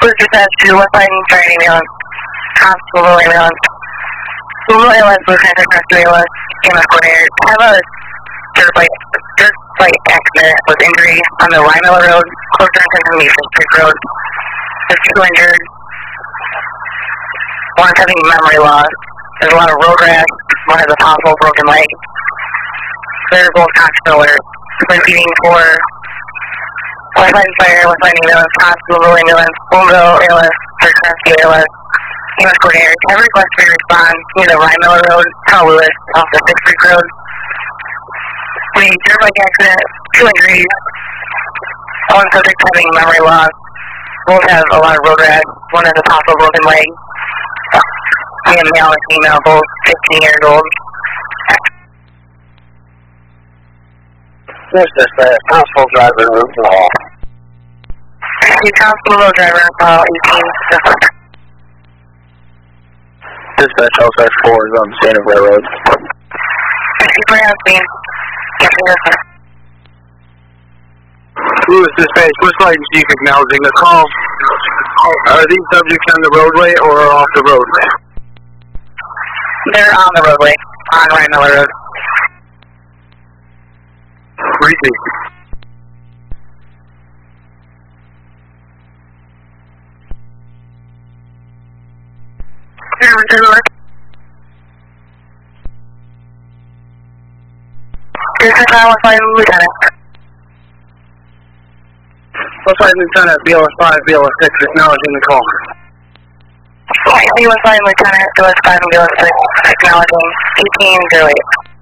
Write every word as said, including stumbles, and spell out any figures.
Police dispatch to West Lighting Fire Ambulance, Constable Ambulance, Google A L S, Lieutenant Rescue A L S, E M S coordinator. I have a dirt bike, dirt bike accident with injury on the Rye Miller Road, closer to Mason Creek Road. There's two injured. One's having memory loss. There's a lot of road rash. One has a possible broken leg. They're both conscious alert. Been feeding for West Lighting Fire, West Lighting Ambulance, Constable Ambulance, Boonville A L S, Search and Rescue A L S, E M S coordinator. I have a request for your response near the Rye Miller Road, Tunnel Lewis, off the Sixth Creek Road. The dirt bike accident, two injuries. One subject having memory loss. Both have a lot of road rash. One has a possible broken leg. Me and male and female, both fifteen years old. This is the constable driver, route to the hall. The constable driver, uh, eighteen. Dispatch L S four is on the Santa Railroad. Thank you for asking. Lewis Dispatch, West Lighting Chief acknowledging the call. Are these subjects on the roadway or off the roadway? They're on the roadway, on Rye Miller Road. Repeat. This is nine one five Lieutenant. West Lighting Lieutenant, B L S five, B L S six, acknowledging the call. B L S five Lieutenant, B L S five and B L S six, acknowledging eighteen zero eight.